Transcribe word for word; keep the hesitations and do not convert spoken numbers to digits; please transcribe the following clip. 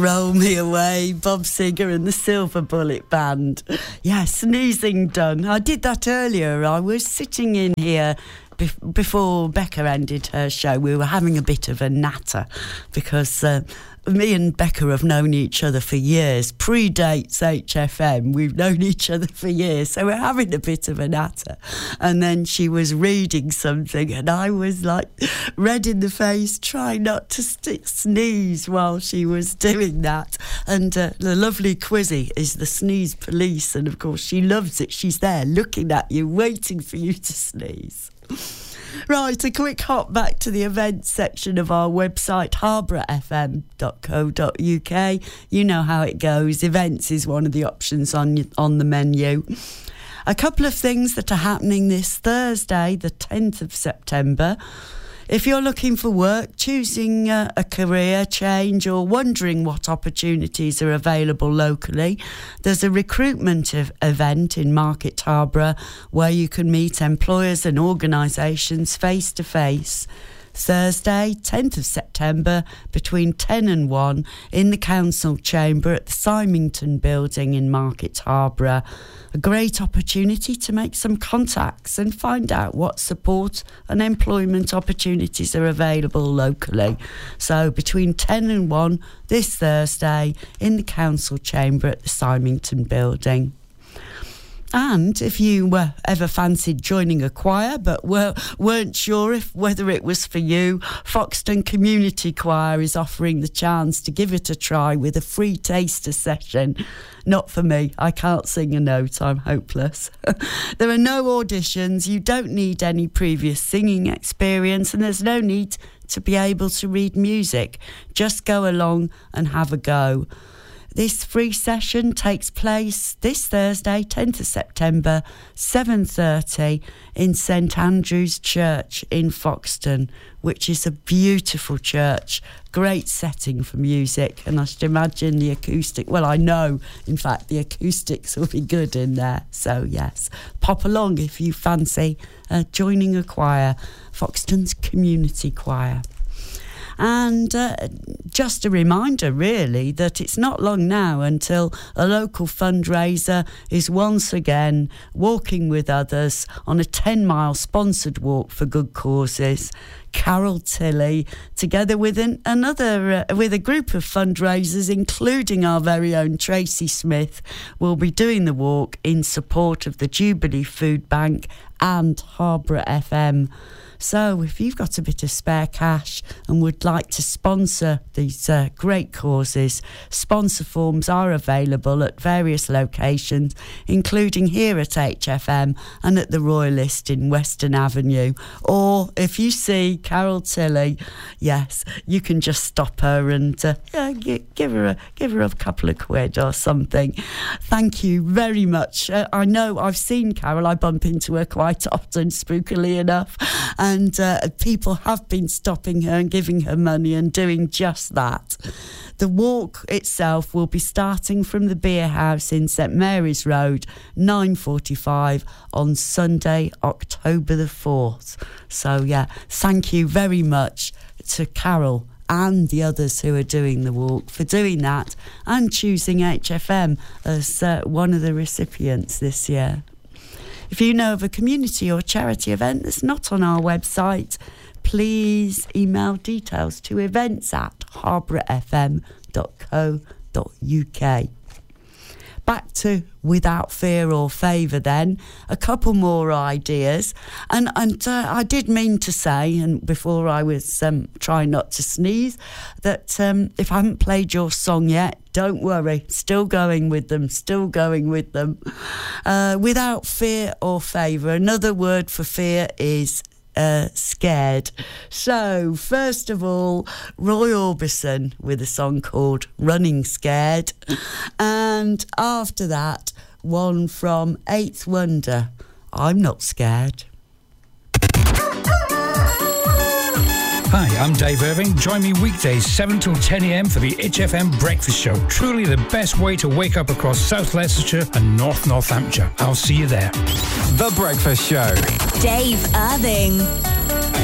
Roll Me Away, Bob Seger and the Silver Bullet Band. Yeah, sneezing done. I did that earlier. I was sitting in here be- before Becca ended her show. We were having a bit of a natter because uh, me and Becca have known each other for years. Predates H F M. We've known each other for years. So we're having a bit of a natter. And then she was reading something and I was like red in the face, trying not to st- sneeze while she was doing that. And uh, the lovely Quizzy is the sneeze police. And of course she loves it. She's there looking at you, waiting for you to sneeze. Right, a quick hop back to the events section of our website, harborough f m dot co dot u k. You know how it goes. Events is one of the options on on the menu. A couple of things that are happening this Thursday, the tenth of September. If you're looking for work, choosing a, a career change or wondering what opportunities are available locally, there's a recruitment of event in Market Harborough where you can meet employers and organisations face to face. Thursday, tenth of September, between ten and one in the Council Chamber at the Symington Building in Market Harborough. A great opportunity to make some contacts and find out what support and employment opportunities are available locally. So between ten and one this Thursday in the Council Chamber at the Symington Building. And if you were ever fancied joining a choir but were, weren't sure if whether it was for you, Foxton Community Choir is offering the chance to give it a try with a free taster session. Not for me. I can't sing a note. I'm hopeless. There are no auditions. You don't need any previous singing experience and there's no need to be able to read music. Just go along and have a go. This free session takes place this Thursday, tenth of September, seven thirty in St Andrew's Church in Foxton, which is a beautiful church. Great setting for music, and I should imagine the acoustic, well, I know, in fact, the acoustics will be good in there. So, yes, pop along if you fancy uh, joining a choir, Foxton's Community Choir. And uh, just a reminder, really, that it's not long now until a local fundraiser is once again walking with others on a ten-mile sponsored walk for good causes. Carol Tilley, together with an, another uh, with a group of fundraisers, including our very own Tracy Smith, will be doing the walk in support of the Jubilee Food Bank and Harborough F M. So if you've got a bit of spare cash and would like to sponsor these uh, great causes, sponsor forms are available at various locations, including here at H F M and at the Royalist in Western Avenue. Or if you see Carol Tilley, yes, you can just stop her and uh, yeah, give her a give her a couple of quid or something. Thank you very much. Uh, I know I've seen Carol. I bump into her quite often, spookily enough. And And uh, people have been stopping her and giving her money and doing just that. The walk itself will be starting from the Beer House in St Mary's Road, nine forty-five on Sunday, October the fourth. So, yeah, thank you very much to Carol and the others who are doing the walk for doing that and choosing H F M as uh, one of the recipients this year. If you know of a community or charity event that's not on our website, please email details to events at harborough f m dot co dot u k. Back to Without Fear or Favour then, a couple more ideas. And, and uh, I did mean to say, and before I was um, trying not to sneeze, that um, if I haven't played your song yet, don't worry, still going with them, still going with them. Uh, without fear or favour, another word for fear is Uh, scared. So, first of all, Roy Orbison with a song called Running Scared. And after that, one from Eighth Wonder, I'm Not Scared. Hi, I'm Dave Irving. Join me weekdays seven till ten a m for the H F M Breakfast Show. Truly the best way to wake up across South Leicestershire and North Northamptonshire. I'll see you there. The Breakfast Show. Dave Irving.